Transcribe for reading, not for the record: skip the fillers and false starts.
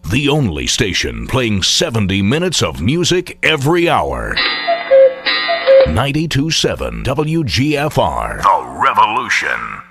The only station playing 70 minutes of music every hour. 92.7 WGFR. The Revolution.